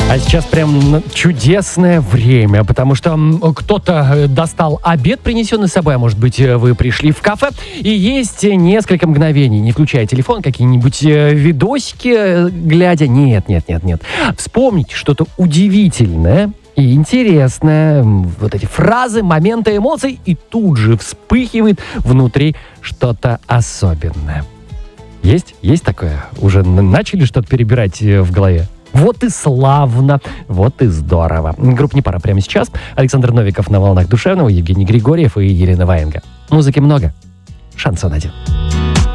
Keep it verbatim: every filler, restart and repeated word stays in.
А сейчас прям чудесное время, потому что кто-то достал обед, принесенный с собой, а может быть, вы пришли в кафе, и есть несколько мгновений, не включая телефон, какие-нибудь видосики, глядя. Нет, нет, нет, нет. Вспомните что-то удивительное и интересное, вот эти фразы, моменты, эмоций, и тут же вспыхивает внутри что-то особенное. Есть? Есть такое? Уже начали что-то перебирать в голове? Вот и славно, вот и здорово. Группа «Не пара» прямо сейчас. Александр Новиков на волнах душевного, Евгений Григорьев и Елена Ваенга. Музыки много. Шансон один.